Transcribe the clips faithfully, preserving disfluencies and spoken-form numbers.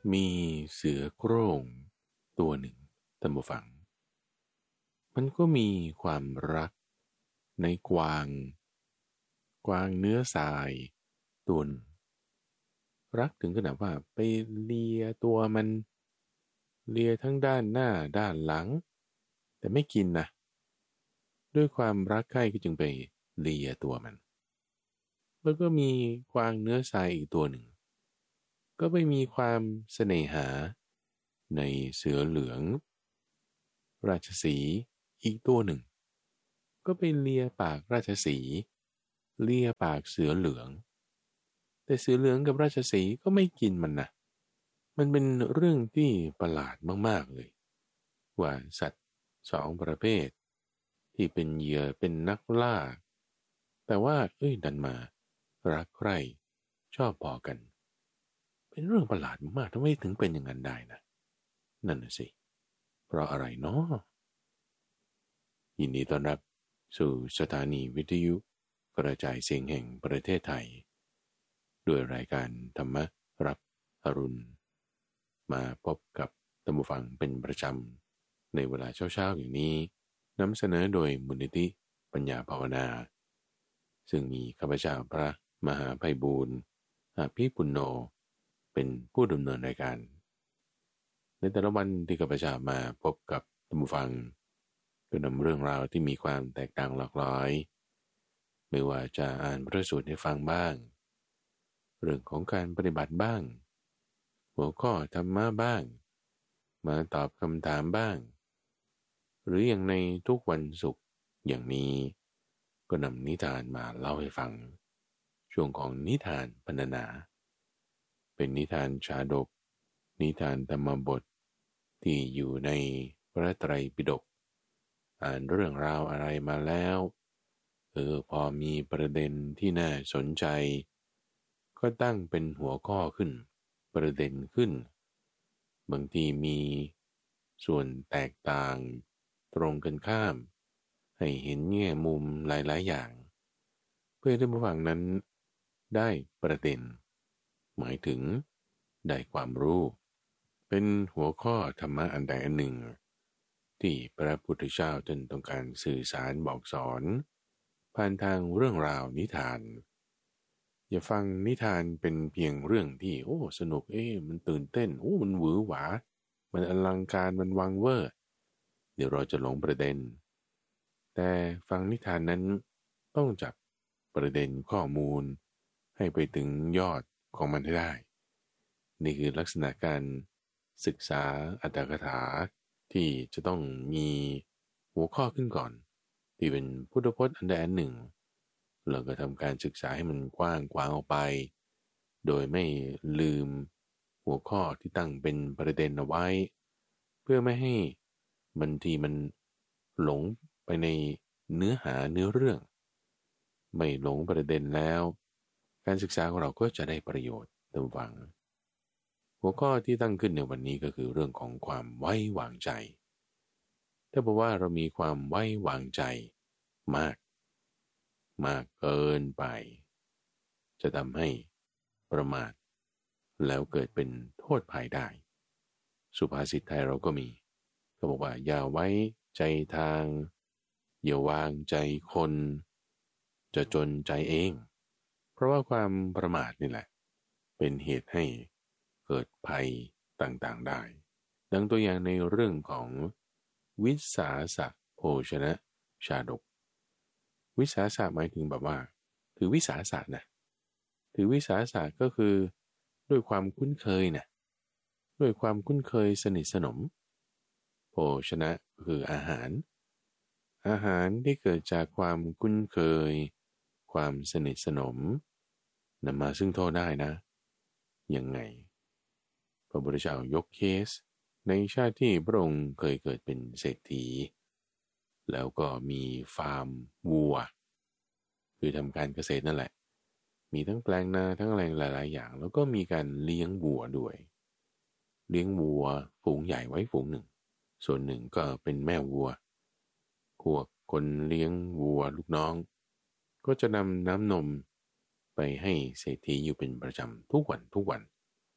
มีเสือโคร่งตัวหนึ่งท่านผู้ฟังมันก็มีความรักในกวางกวางเนื้อทรายตัวหนึ่งรักถึงขนาดว่าไปเลียตัวมันเลียทั้งด้านหน้าด้านหลังแต่ไม่กินนะด้วยความรักใคร่ก็จึงไปเลียตัวมันแล้วก็มีกวางเนื้อทรายอีกตัวหนึ่งก็ไปมีความเสน่หาในเสือเหลืองราชสีห์อีกตัวหนึ่งก็ไปเลียปากราชสีห์เลียปากเสือเหลืองแต่เสือเหลืองกับราชสีห์ก็ไม่กินมันนะมันเป็นเรื่องที่ประหลาดมากๆเลยว่าสัตว์สองประเภทที่เป็นเหยื่อเป็นนักล่าแต่ว่าเอ้ยดันมารักใคร่ชอบพอกันเป็นเรื่องประหลาดมากทำไมถึงเป็นอย่างนั้นได้นะนั่นน่ะสิเพราะอะไรเนาะยินดีต้อนรับสู่สถานีวิทยุกระจายเสียงแห่งประเทศไทยด้วยรายการธรรมรับอรุณมาพบกับท่านผู้ฟังเป็นประจำในเวลาเช้าๆอย่างนี้นำเสนอโดยมูลนิธิปัญญาภาวนาซึ่งมีข้าพเจ้าพระมหาไพบูลย์อาภิปุณโญเป็นผู้ดำเนินรายการในแต่ละวันที่ข้าพเจ้ามาพบกับท่านผู้ฟังก็นำเรื่องราวที่มีความแตกต่างหลากหลายไม่ว่าจะอ่านพระสูตรให้ฟังบ้างเรื่องของการปฏิบัติบ้างหัวข้อธรรมะบ้างมาตอบคำถามบ้างหรืออย่างในทุกวันศุกร์อย่างนี้ก็นำนิทานมาเล่าให้ฟังช่วงของนิทานพรรณนาเป็นนิทานชาดกนิทานธรรมบทที่อยู่ในพระไตรปิฎกอ่านเรื่องราวอะไรมาแล้วเออพอมีประเด็นที่น่าสนใจก็ตั้งเป็นหัวข้อขึ้นประเด็นขึ้นบางทีมีส่วนแตกต่างตรงกันข้ามให้เห็นแง่มุมหลายๆอย่างเพื่อให้ท่านผู้ฟังนั้นได้ประเด็นหมายถึงได้ความรู้เป็นหัวข้อธรรมะอันใดอันหนึ่งที่พระพุทธเจ้าท่านต้องการสื่อสารบอกสอนผ่านทางเรื่องราวนิทานอย่าฟังนิทานเป็นเพียงเรื่องที่โอ้สนุกเอ๊ะมันตื่นเต้นโอ้มันหวือหวามันอลังการมันวังเวอร์เดี๋ยวเราจะหลงประเด็นแต่ฟังนิทานนั้นต้องจับประเด็นข้อมูลให้ไปถึงยอดของมันให้ได้นี่คือลักษณะการศึกษาอัตถกถาที่จะต้องมีหัวข้อขึ้นก่อนที่เป็นพุทธพจน์อันใดอันหนึ่งเราก็ทำการศึกษาให้มันกว้างกวางออกไปโดยไม่ลืมหัวข้อที่ตั้งเป็นประเด็นเอาไว้เพื่อไม่ให้บางทีมันหลงไปในเนื้อหาเนื้อเรื่องไม่หลงประเด็นแล้วการศึกษาของเราก็จะได้ประโยชน์ตามฟังหัวข้อที่ตั้งขึ้นในวันนี้ก็คือเรื่องของความไว้วางใจถ้าบอกว่าเรามีความไว้วางใจมากมากเกินไปจะทำให้ประมาทแล้วเกิดเป็นโทษภัยได้สุภาษิตไทยเราก็มีเขาบอกว่าอย่าไว้ใจทางอย่าวางใจคนจะจนใจเองเพราะว่าความประมาทนี่แหละเป็นเหตุให้เกิดภัยต่างๆได้ดังตัวอย่างในเรื่องของวิสาสะโภชนะชาดกวิสาสะหมายถึงแบบว่าถือวิสาสะนะถือวิสาสะก็คือด้วยความคุ้นเคยนะด้วยความคุ้นเคยสนิทสนมโภชนะคืออาหารอาหารที่เกิดจากความคุ้นเคยความสนิทสนมนำมาซึ่งโทษได้นะยังไงพระพุทธเจ้ายกเคสในชาติที่พระองค์เคยเกิดเป็นเศรษฐีแล้วก็มีฟาร์มวัวคือทำการเกษตรนั่นแหละมีทั้งแปลงนาทั้งอะไรหลายๆอย่างแล้วก็มีการเลี้ยงวัวด้วยเลี้ยงวัวฝูงใหญ่ไว้ฝูงหนึ่งส่วนหนึ่งก็เป็นแม่วัวพวกคนเลี้ยงวัวลูกน้องก็จะนำน้ำนมไปให้เศรษฐีอยู่เป็นประจำทุกวันทุกวัน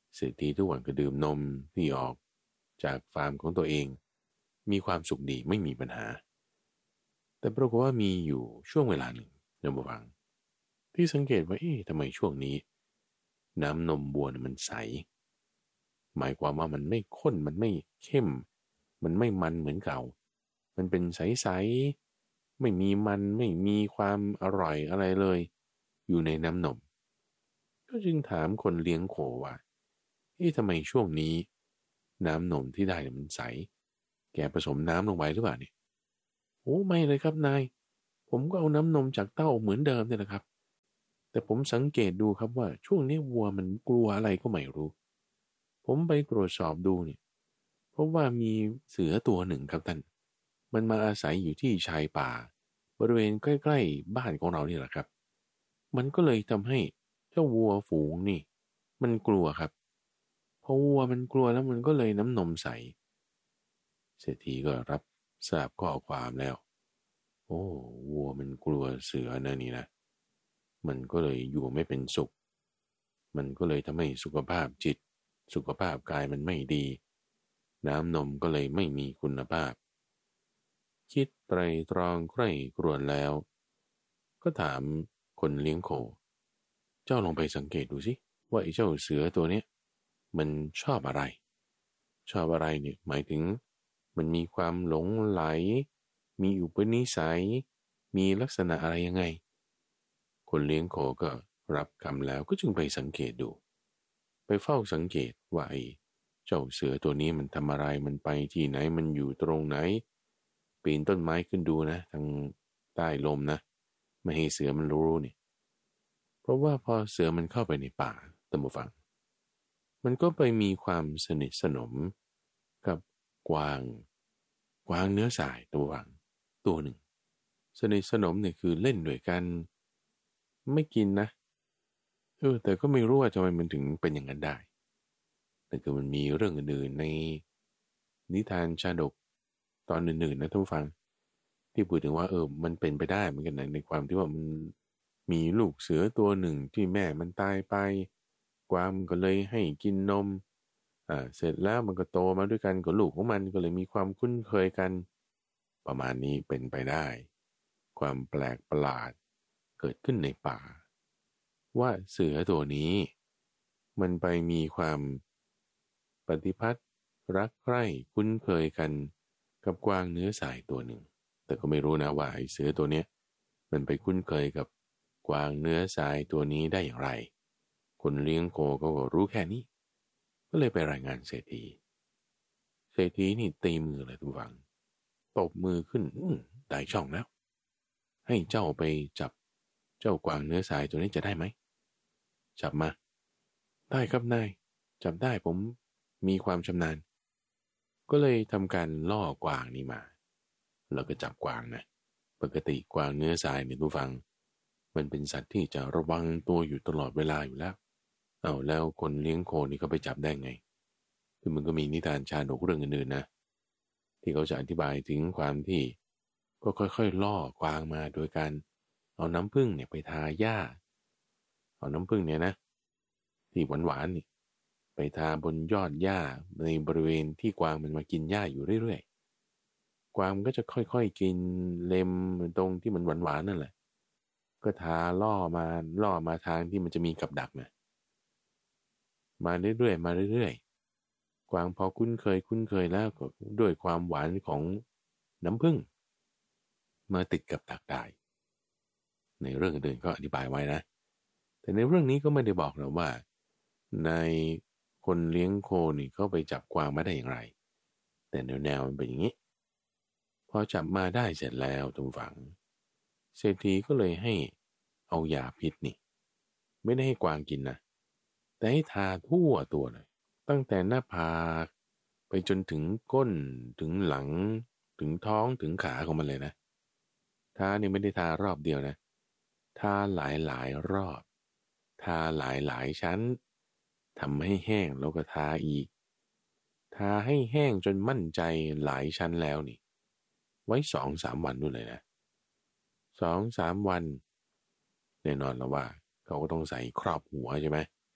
เศรษฐีทุกวันก็ดื่มนมที่ออกจากฟาร์มของตัวเองมีความสุขดีไม่มีปัญหาแต่ปรากฏว่ามีอยู่ช่วงเวลาหนึ่งเนบวังที่สังเกตว่าเอ๊ะทำไมช่วงนี้น้ำนมวัวมันใสหมายความว่ามันไม่ข้นมันไม่เข้มมันไม่มันเหมือนเก่ามันเป็นใสๆไม่มีมันไม่มีความอร่อยอะไรเลยอยู่ในน้ำนมก็จึงถามคนเลี้ยงโคว่าเอ๊ะทำไมช่วงนี้น้ำนมที่ได้มันใสแกผสมน้ำลงไปหรือเปล่าเนี่ยโอ้ไม่เลยครับนายผมก็เอาน้ำนมจากเต้าเหมือนเดิมเนี่ยแหละครับแต่ผมสังเกตดูครับว่าช่วงนี้วัวมันกลัวอะไรก็ไม่รู้ผมไปตรวจสอบดูเนี่ยเพราะว่ามีเสือตัวหนึ่งครับท่านมันมาอาศัยอยู่ที่ชายป่าบริเวณใกล้ๆบ้านของเรานี่แหละครับมันก็เลยทำให้เจ้าวัวฝูงนี่มันกลัวครับพอวัวมันกลัวแล้วมันก็เลยน้ำนมใสเศรษฐีก็รับทราบข้อความแล้วโอ้วัวมันกลัวเสือนะนี่นะมันก็เลยอยู่ไม่เป็นสุขมันก็เลยทำให้สุขภาพจิตสุขภาพกายมันไม่ดีน้ำนมก็เลยไม่มีคุณภาพคิดไตรตรองใคร่ครวญแล้วก็ถามคนเลี้ยงโคเจ้าลองไปสังเกตดูสิว่าไอ้เจ้าเสือตัวเนี้ยมันชอบอะไรชอบอะไรเนี่ยหมายถึงมันมีความหลงไหลมีอุปนิสัยมีลักษณะอะไรยังไงคนเลี้ยงโคก็รับคำแล้วก็จึงไปสังเกตดูไปเฝ้าสังเกตว่าไอ้เจ้าเสือตัวนี้มันทำอะไรมันไปที่ไหนมันอยู่ตรงไหนปีนต้นไม้ขึ้นดูนะทางใต้ลมนะไม่ให้เสือมันรู้นี่เพราะว่าพอเสือมันเข้าไปในป่าตามฟังมันก็ไปมีความสนิทสนมกับกวางกวางเนื้อสายตัววังตัวหนึ่งสนิทสนมเนี่ยคือเล่นด้วยกันไม่กินนะเออแต่ก็ไม่รู้ว่าทำไมมันถึงเป็นอย่างนั้นได้แต่คือมันมีเรื่องอื่นๆในนิทานชาดกตอนอื่นๆนะท่านผู้ฟังที่พูดถึงว่าเออมันเป็นไปได้เหมือนกันนะในความที่ว่ามันมีลูกเสือตัวหนึ่งที่แม่มันตายไปกวางมันก็เลยให้กินนมอ่าเสร็จแล้วมันก็โตมาด้วยกันกับลูกของมันก็เลยมีความคุ้นเคยกันประมาณนี้เป็นไปได้ความแปลกประหลาดเกิดขึ้นในป่าว่าเสือตัวนี้มันไปมีความปฏิพัทธ์รักใคร่คุ้นเคยกันกับกวางเนื้อสายตัวหนึ่งแต่ก็ไม่รู้นะว่าไอ้เสือตัวเนี้ยมันไปคุ้นเคยกับกวางเนื้อสายตัวนี้ได้อย่างไรคนเลี้ยงโคก็รู้แค่นี้ก็เลยไปรายงานเศรษฐีเศรษฐีนี่ตีมือเลยทุกฝังตบมือขึ้นอืมได้ช่องแล้วให้เจ้าไปจับเจ้ากวางเนื้อสายตัวนี้จะได้ไหมจับมาได้ครับนายจับได้ผมมีความชำนาญก็เลยทำการล่อกวางนี้มาแล้วก็จับกวางนะปกติกวางเนื้อสายเนี่ยผู้ฟังมันเป็นสัตว์ที่จะระวังตัวอยู่ตลอดเวลาอยู่แล้วเอาแล้วคนเลี้ยงโคนี่เขาไปจับได้ไงคือมันก็มีนิทานชาดกเรื่องอื่นๆนะที่เขาจะอธิบายถึงความที่ก็ค่อยๆล่อกวางมาโดยการเอาน้ำผึ้งเนี่ยไปทาหญ้าเอาน้ำผึ้งเนี่ยนะที่หวานๆนี่ไปทาบนยอดหญ้าในบริเวณที่กวางมันมากินหญ้าอยู่เรื่อยๆกวางมันก็จะค่อยๆกินเล็มตรงที่มันหวานๆนั่นแหละก็ทาล่อมาล่อมาทางที่มันจะมีกับดักนะมาเรื่อยๆมาเรื่อยๆกวางพอคุ้นเคยคุ้นเคยแล้วก็ด้วยความหวานของน้ำผึ้งมาติดกับดักได้ในเรื่องอื่นก็อธิบายไว้นะแต่ในเรื่องนี้ก็ไม่ได้บอกนะว่าในคนเลี้ยงโคนี่เขาไปจับกวางมาได้อย่างไรแต่แนวๆมันเป็นอย่างนี้พอจับมาได้เสร็จแล้วทุกฝังเศรษฐีก็เลยให้เอายาพิษนี่ไม่ได้ให้กวางกินนะแต่ให้ทาทั่วตัวเลยตั้งแต่หน้าผากไปจนถึงก้นถึงหลังถึงท้องถึงขาของมันเลยนะทาเนี่ยไม่ได้ทารอบเดียวนะทาหลายหลายรอบทาหลายหลายชั้นทำให้แห้งแล้วก็ทาอีกทาให้แห้งจนมั่นใจหลายชั้นแล้วนี่ไว้สองสามวันนู่นเลยนะสองสามวันแน่นอนแล้วว่าเขาก็ต้องใส่ครอบหัวใช่ไหม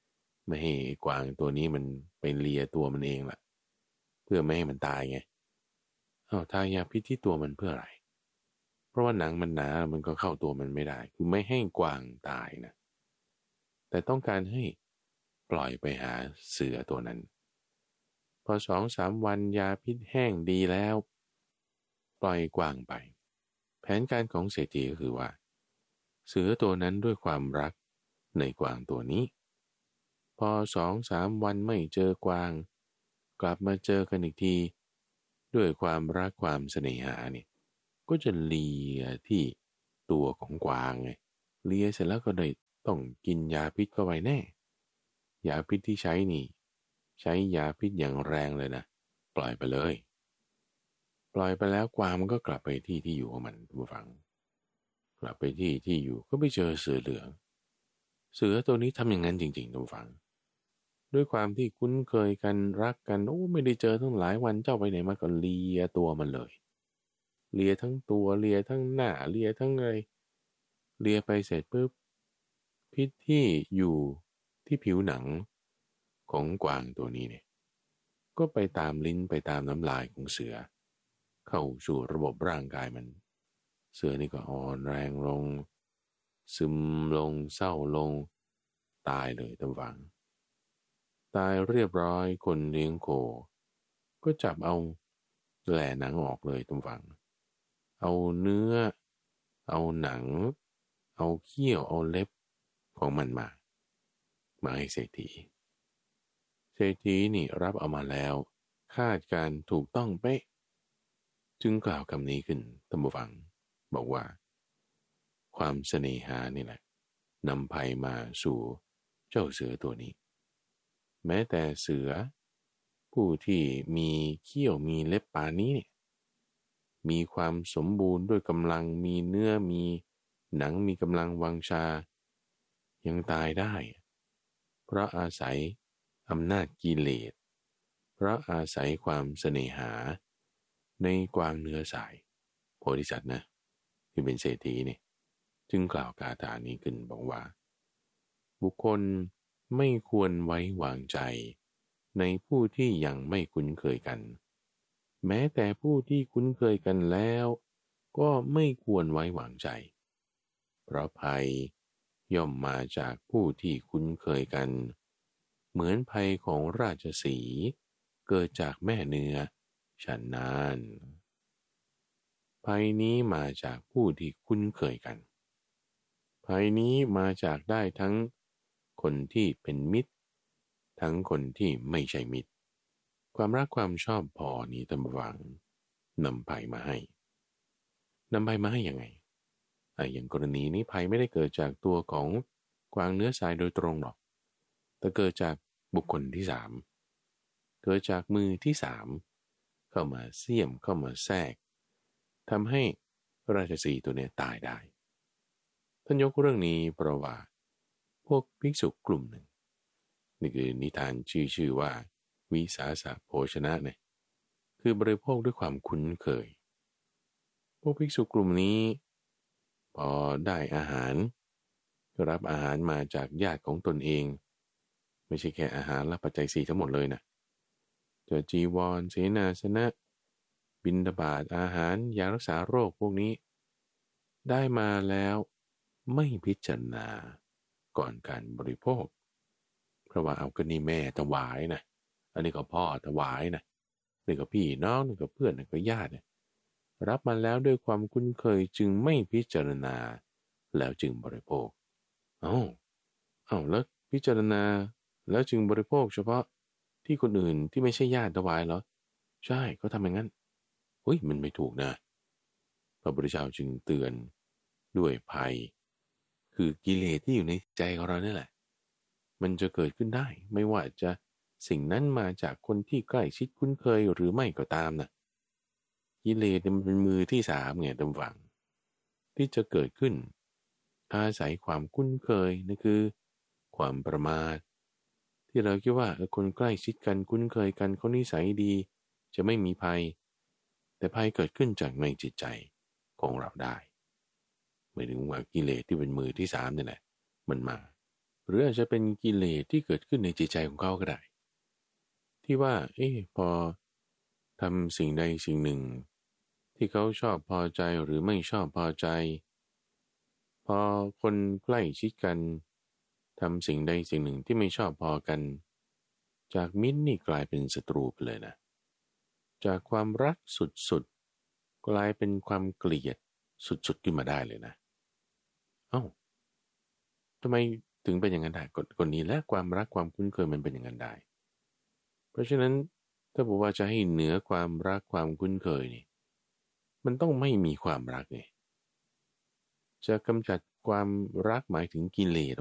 ไม่ให้กวางตัวนี้มันไปเลียตัวมันเองล่ะเพื่อไม่ให้มันตายไงเอาทายาพิษที่ตัวมันเพื่ออะไรเพราะว่าหนังมันหนามันก็เข้าตัวมันไม่ได้คือไม่ให้กวางตายนะแต่ต้องการให้ปล่อยไปหาเสือตัวนั้นพอสองสามวันยาพิษแห้งดีแล้วปล่อยกวางไปแผนการของเศรษฐีก็คือว่าเสือตัวนั้นด้วยความรักในกวางตัวนี้พอสองสามวันไม่เจอกวางกลับมาเจอกันอีกทีด้วยความรักความเสน่หาเนี่ยก็จะเลียที่ตัวของกวางไงเลียเสร็จแล้วก็เลยต้องกินยาพิษเข้าไปแน่ยาพิษที่ใช้นี่ใช้ยาพิษอย่างแรงเลยนะปล่อยไปเลยปล่อยไปแล้วกวางมันก็กลับไปที่ที่อยู่ของมันผู้ฟังกลับไปที่ที่อยู่ก็ไปเจอเสือเหลืองเสือตัวนี้ทำอย่างนั้นจริงๆผู้ฟังด้วยความที่คุ้นเคยกันรักกันโอ้ไม่ได้เจอตั้งหลายวันเจ้าไปไหนมาก็เลียตัวมันเลยเลียทั้งตัวเลียทั้งหน้าเลียทั้งอะไรเลียไปเสร็จปุ๊บพิษที่อยู่ที่ผิวหนังของกวางตัวนี้เนี่ยก็ไปตามลิ้นไปตามน้ำลายของเสือเข้าสู่ระบบร่างกายมันเสือนี่ก็อ่อนแรงลงซึมลงเศร้าลงตายเลยท่านฟังตายเรียบร้อยคนเลี้ยงโคก็จับเอาแหล่หนังออกเลยท่านฟังเอาเนื้อเอาหนังเอาเขี้ยวเอาเล็บของมันมามาให้เศรษฐีเศรษฐีนี่รับเอามาแล้วคาดการถูกต้องเป๊ะจึงกล่าวคำนี้ขึ้นท่านผู้ฟังบอกว่าความเสน่หานี่แหละนำภัยมาสู่เจ้าเสือตัวนี้แม้แต่เสือผู้ที่มีเขี้ยวมีเล็บปานนี้เนี่ยมีความสมบูรณ์ด้วยกำลังมีเนื้อมีหนังมีกำลังวังชายังตายได้เพราะอาศัยอำนาจกิเลสเพราะอาศัยความเสน่หาในกวางเนื้อสายโพธิสัตว์นะที่เป็นเศรษฐีนี่จึงกล่าวกาถานี้ขึ้นบอกว่าบุคคลไม่ควรไว้วางใจในผู้ที่ยังไม่คุ้นเคยกันแม้แต่ผู้ที่คุ้นเคยกันแล้วก็ไม่ควรไว้วางใจเพราะภัยย่อมมาจากผู้ที่คุ้นเคยกันเหมือนภัยของราชสีห์เกิดจากแม่เนื้อฉันนั้นภัยนี้มาจากผู้ที่คุ้นเคยกันภัยนี้มาจากได้ทั้งคนที่เป็นมิตรทั้งคนที่ไม่ใช่มิตรความรักความชอบพอนี้ตำวังนำภัยมาให้นำภัยมาให้ยังไงอ่ะอย่างกรณีนี้ภัยไม่ได้เกิดจากตัวของกวางเนื้อทรายโดยตรงหรอกแต่เกิดจากบุคคลที่สามเกิดจากมือที่สามเข้ามาเสี้ยมเข้ามาแทรกทำให้ราชสีห์ตัวนี้ตายได้ท่านยกเรื่องนี้เพราะว่าพวกภิกษุกลุ่มหนึ่งนี่คือนิทานชื่อชื่อว่าวิสาสะโภชนะเนี่ยคือบริโภคด้วยความคุ้นเคยพวกภิกษุกลุ่มนี้พอได้อาหารก็รับอาหารมาจากญาติของตนเองไม่ใช่แค่อาหารและปัจจัยสี่ทั้งหมดเลยนะเจอจีวรเสนาสนะบิณฑบาตอาหารยารักษาโรคพวกนี้ได้มาแล้วไม่พิจารณาก่อนการบริโภคเพราะว่าเอาก็นี่แม่ถวายนะอันนี้ก็พ่อถวายนะนี่ก็พี่น้องนี่ก็เพื่อนนี่ก็ญาติเนี่ยรับมาแล้วด้วยความคุ้นเคยจึงไม่พิจารณาแล้วจึงบริโภคเอ้าเอ้าแล้วพิจารณาแล้วจึงบริโภคเฉพาะที่คนอื่นที่ไม่ใช่ญาติถวายเหรอใช่เขาทำอย่างนั้นเฮ้ยมันไม่ถูกนะพระพุทธเจ้าจึงเตือนด้วยภัยคือกิเลสที่อยู่ในใจของเราเนี่ยแหละมันจะเกิดขึ้นได้ไม่ว่าจะสิ่งนั้นมาจากคนที่ใกล้ชิดคุ้นเคยหรือไม่ก็ตามนะกิเลสมันเป็นมือที่สามไงท่านฟังที่จะเกิดขึ้นอาศัยความคุ้นเคยนั่นคือความประมาทที่เราคิดว่าคนใกล้ชิดกันคุ้นเคยกันเขานิสัยดีจะไม่มีภัยแต่ภัยเกิดขึ้นจากในจิตใจของเราได้หมายถึงว่ากิเลสที่เป็นมือที่สามนี่แหละมันมาหรืออาจจะเป็นกิเลสที่เกิดขึ้นในจิตใจของเขาก็ได้ที่ว่าเอ๊ะพอทำสิ่งใดสิ่งหนึ่งที่เขาชอบพอใจหรือไม่ชอบพอใจพอคนใกล้ชิดกันทำสิ่งใดสิ่งหนึ่งที่ไม่ชอบพอกันจากมิตรนี่กลายเป็นศัตรูไปเลยนะจากความรักสุดๆกลายเป็นความเกลียดสุดๆขึ้นมาได้เลยนะเอ้าทำไมถึงเป็นอย่างนั้นได้กฎกฎนี้และความรักความคุ้นเคยมันเป็นอย่างนั้นได้เพราะฉะนั้นถ้าบอกว่าจะให้เหนือความรักความคุ้นเคยนี่มันต้องไม่มีความรักไงจะกำจัดความรักหมายถึงกิเลส